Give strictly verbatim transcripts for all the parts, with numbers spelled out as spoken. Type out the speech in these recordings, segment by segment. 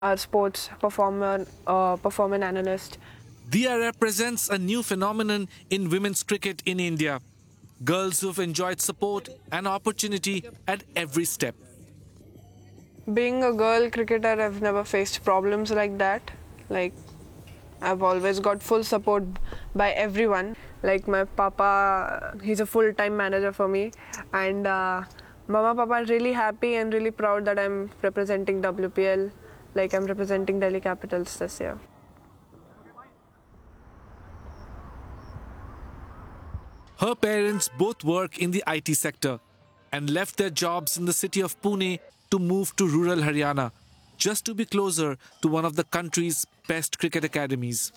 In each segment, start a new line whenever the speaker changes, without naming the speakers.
Our sports performer, uh, performance analyst.
Dia represents a new phenomenon in women's cricket in India. Girls who've enjoyed support and opportunity at every step.
Being a girl cricketer, I've never faced problems like that. Like, I've always got full support by everyone. Like my papa, he's a full-time manager for me, and uh, mama papa are really happy and really proud that I'm representing W P L. Like I'm representing Delhi Capitals this year.
Her parents both work in the I T sector and left their jobs in the city of Pune to move to rural Haryana, just to be closer to one of the country's best cricket academies.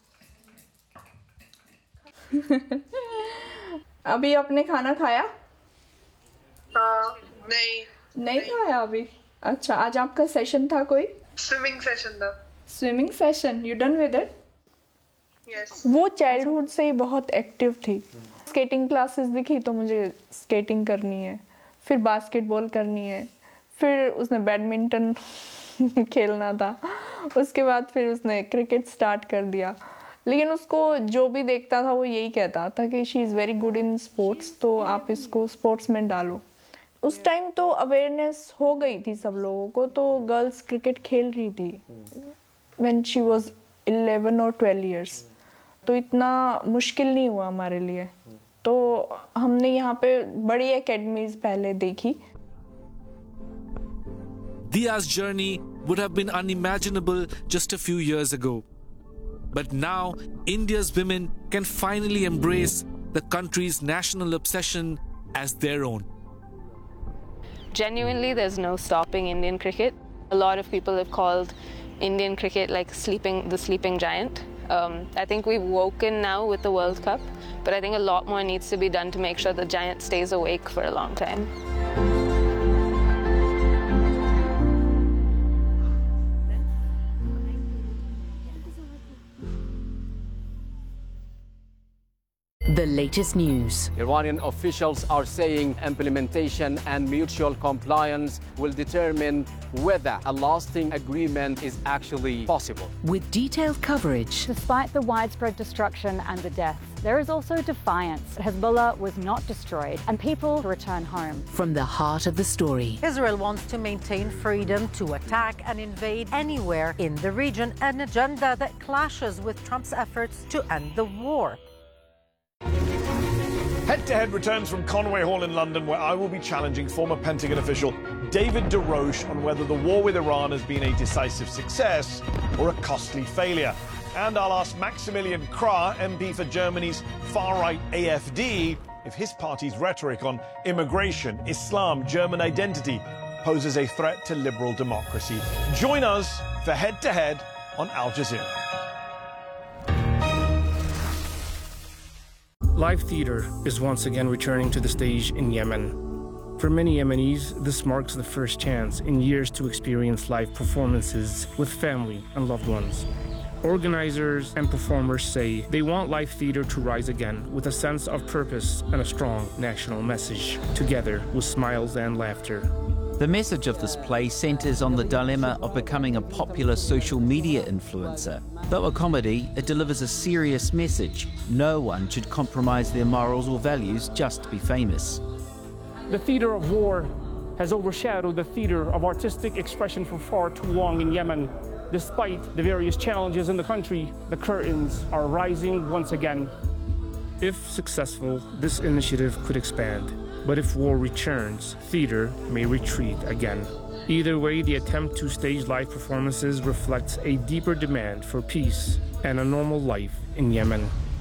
अभी आपने खाना खाया?
हाँ, नहीं
नहीं खाया अभी? अच्छा, आज आपका सेशन था कोई?
स्विमिंग सेशन था.
Swimming session, you done with it?
Yes.
वो चाइल्डहुड से ही बहुत एक्टिव थी. स्केटिंग क्लासेस दिखी तो मुझे स्केटिंग करनी है, फिर बास्केटबॉल करनी है, फिर उसने बैडमिंटन खेलना था, उसके बाद फिर उसने क्रिकेट स्टार्ट कर दिया. लेकिन उसको जो भी देखता था वो यही कहता था कि she is very good in sports, तो आप इसको स्पोर्ट्स में डालो. उस टाइम तो अवेयरनेस हो गई थी सब लोगों को, तो गर्ल्स क्रिकेट खेल रही थी व्हेन शी वाज इलेवन और ट्वेल्व इयर्स. तो इतना मुश्किल नहीं हुआ हमारे लिए. तो हमने यहाँ पे बड़ी एकेडमीज पहले देखी.
Dia's journey would have been unimaginable just a few years ago. But now, India's women can finally embrace the country's national obsession as their own.
Genuinely, there's no stopping Indian cricket. A lot of people have called Indian cricket like sleeping, the sleeping giant. Um, I think we've woken now with the World Cup, but I think a lot more needs to be done to make sure the giant stays awake for a long time.
The latest news.
Iranian officials are saying implementation and mutual compliance will determine whether a lasting agreement is actually possible.
With detailed coverage.
Despite the widespread destruction and the deaths, there is also defiance. Hezbollah was not destroyed and people return home.
From the heart of the story.
Israel wants to maintain freedom to attack and invade anywhere in the region, an agenda that clashes with Trump's efforts to end the war.
Head to Head returns from Conway Hall in London, where I will be challenging former Pentagon official David DeRoche on whether the war with Iran has been a decisive success or a costly failure. And I'll ask Maximilian Krah, M P for Germany's far-right A F D, if his party's rhetoric on immigration, Islam, German identity poses a threat to liberal democracy. Join us for Head to Head on Al Jazeera.
Live theater is once again returning to the stage in Yemen. For many Yemenis, this marks the first chance in years to experience live performances with family and loved ones. Organizers and performers say they want live theater to rise again with a sense of purpose and a strong national message, together with smiles and laughter.
The message of this play centres on the dilemma of becoming a popular social media influencer. Though a comedy, it delivers a serious message. No one should compromise their morals or values just to be famous.
The theater of war has overshadowed the theater of artistic expression for far too long in Yemen. Despite the various challenges in the country, the curtains are rising once again. If successful, this initiative could expand. But if war returns, theater may retreat again. Either way, the attempt to stage live performances reflects a deeper demand for peace and a normal life in Yemen.